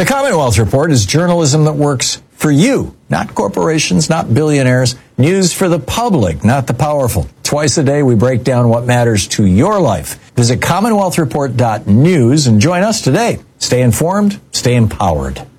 The Commonwealth Report is journalism that works for you, not corporations, not billionaires. News for the public, not the powerful. Twice a day, we break down what matters to your life. Visit CommonwealthReport.news and join us today. Stay informed, stay empowered.